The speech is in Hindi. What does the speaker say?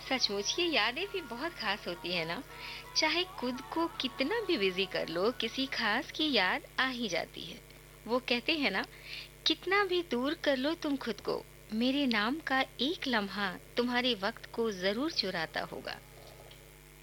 सचमुच ये यादें भी बहुत खास होती है ना। चाहे खुद को कितना भी बिजी कर लो, किसी खास की याद आ ही जाती है। वो कहते हैं ना, कितना भी दूर कर लो तुम खुद को, मेरे नाम का एक लम्हा तुम्हारे वक्त को जरूर चुराता होगा।